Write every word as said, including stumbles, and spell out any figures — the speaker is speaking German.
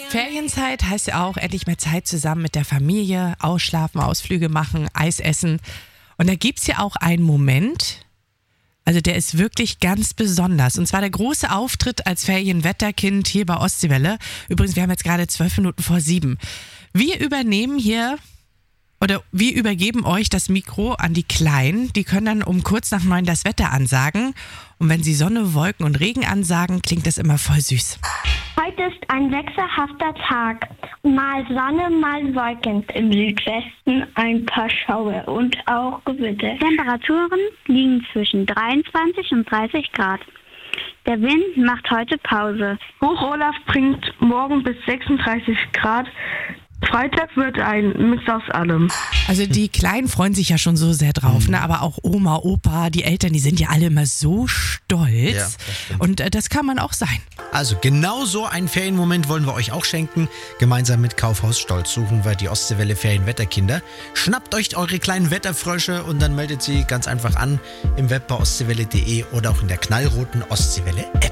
Ferienzeit heißt ja auch endlich mehr Zeit zusammen mit der Familie, ausschlafen, Ausflüge machen, Eis essen. Und da gibt's ja auch einen Moment, also der ist wirklich ganz besonders. Und zwar der große Auftritt als Ferienwetterkind hier bei Ostseewelle. Übrigens, wir haben jetzt gerade zwölf Minuten vor sieben. Wir übernehmen hier oder wir übergeben euch das Mikro an die Kleinen. Die können dann um kurz nach neun das Wetter ansagen. Und wenn sie Sonne, Wolken und Regen ansagen, klingt das immer voll süß. Heute ist ein wechselhafter Tag. Mal Sonne, mal Wolken. Im Südwesten ein paar Schauer und auch Gewitter. Temperaturen liegen zwischen dreiundzwanzig und dreißig Grad. Der Wind macht heute Pause. Hoch-Olaf bringt morgen bis sechsunddreißig Grad. Freitag wird ein Mix aus allem. Also die Kleinen freuen sich ja schon so sehr drauf, Mhm. ne? Aber auch Oma, Opa, die Eltern, die sind ja alle immer so stolz. Ja, das stimmt. Und äh, das kann man auch sein. Also genau so einen Ferienmoment wollen wir euch auch schenken. Gemeinsam mit Kaufhaus Stolz suchen wir die Ostseewelle Ferienwetterkinder. Schnappt euch eure kleinen Wetterfrösche und dann meldet sie ganz einfach an im Web bei ostseewelle punkt de oder auch in der knallroten Ostseewelle App.